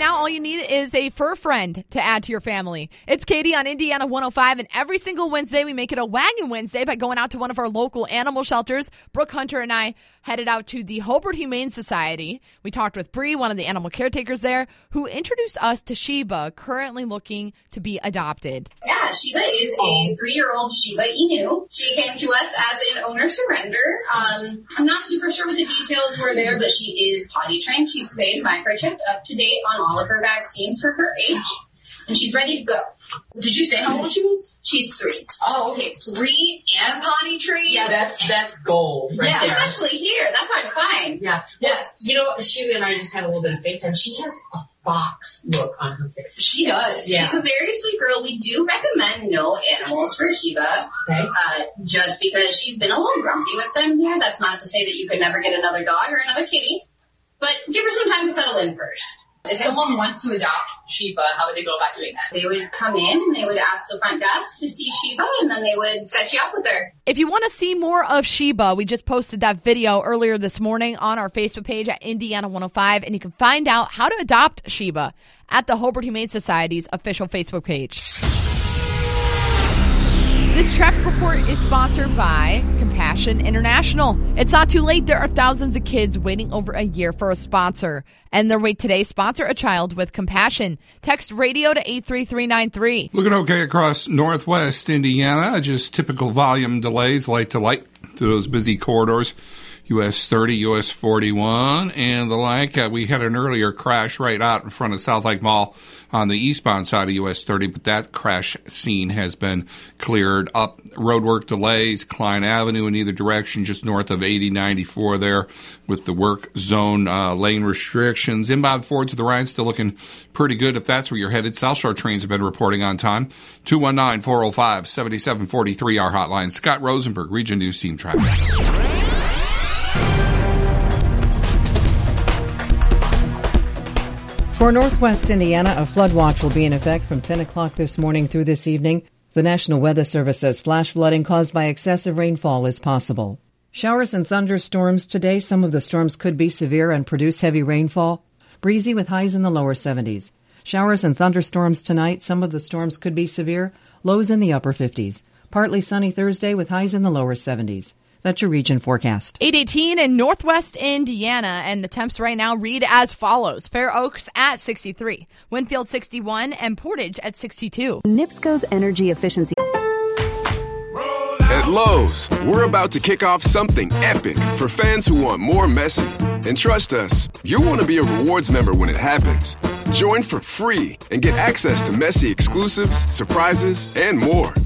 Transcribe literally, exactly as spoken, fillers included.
now all you need is a fur friend to add to your family. It's Katie on Indiana one oh five, and every single Wednesday we make it a Wagon Wednesday by going out to one of our local animal shelters. Brooke Hunter and I headed out to the Hobart Humane Society. We talked with Bree, one of the animal caretakers there, who introduced us to Sheba, currently looking to be adopted. Yeah, Sheba is a three-year-old Shiba Inu. She came to us as an owner surrender. Um, I'm not super sure what the details were there, but she is potty trained. She's spayed, microchipped, up to date on all of her vaccines for her age. And she's ready to go. Did you say how old she was? She's three. Oh, okay. Three and potty trained? Yeah, that's that's gold right yeah, there. especially here. That's hard to find. Yeah. Yes. You know, she and I just had a little bit of FaceTime. She has a fox look on her face. She does. Yeah. She's a very sweet girl. We do recommend no animals for Sheba. Okay. Uh, just because she's been a little grumpy with them here. That's not to say that you could never get another dog or another kitty. But give her some time to settle in first. If someone wants to adopt Sheba, how would they go about doing that? They would come in and they would ask the front desk to see Sheba, and then they would set you up with her. If you want to see more of Sheba, we just posted that video earlier this morning on our Facebook page at Indiana one oh five, and you can find out how to adopt Sheba at the Hobart Humane Society's official Facebook page. This traffic report is sponsored by Compassion International. It's not too late. There are thousands of kids waiting over a year for a sponsor. And their wait today. Sponsor a child with Compassion. Text radio to eight three three nine three. Looking okay across northwest Indiana. Just typical volume delays, light to light, through those busy corridors. U S thirty, U S forty-one, and the like. Uh, we had an earlier crash right out in front of South Lake Mall on the eastbound side of U S thirty, but that crash scene has been cleared up. Roadwork delays, Klein Avenue in either direction, just north of eighty ninety-four there with the work zone uh, lane restrictions. Inbound Ford to the right, still looking pretty good if that's where you're headed. South Shore trains have been reporting on time. two one nine, four oh five, seven seven four three, our hotline. Scott Rosenberg, Region News Team Traffic. For northwest Indiana, a flood watch will be in effect from ten o'clock this morning through this evening. The National Weather Service says flash flooding caused by excessive rainfall is possible. Showers and thunderstorms today. Some of the storms could be severe and produce heavy rainfall. Breezy with highs in the lower seventies. Showers and thunderstorms tonight. Some of the storms could be severe. Lows in the upper fifties. Partly sunny Thursday with highs in the lower seventies. That's your region forecast. eight eighteen in northwest Indiana, and the temps right now read as follows. Fair Oaks at sixty-three, Winfield sixty-one, and Portage at sixty-two. NIPSCO's energy efficiency. At Lowe's, we're about to kick off something epic for fans who want more Messi. And trust us, you'll want to be a rewards member when it happens. Join for free and get access to Messi exclusives, surprises, and more.